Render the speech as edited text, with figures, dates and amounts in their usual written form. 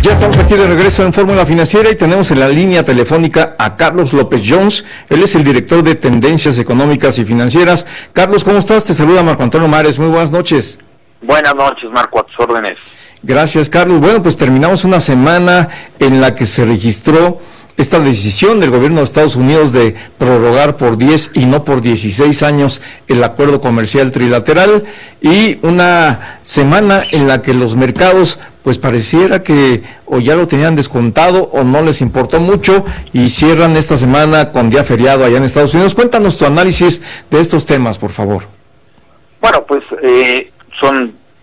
Ya estamos aquí de regreso en Fórmula Financiera y tenemos en la línea telefónica a Carlos López Jones. Él es el director de Tendencias Económicas y Financieras. Carlos, ¿cómo estás? Te saluda Marco Antonio Mares. Muy buenas noches. Buenas noches, Marco, a tus órdenes. Gracias, Carlos. Bueno, pues terminamos una semana en la que se registró esta decisión del gobierno de Estados Unidos de prorrogar por 10 y no por 16 años el acuerdo comercial trilateral, y una semana en la que los mercados pues pareciera que o ya lo tenían descontado o no les importó mucho y cierran esta semana con día feriado allá en Estados Unidos. Cuéntanos tu análisis de estos temas, por favor. Bueno, pues son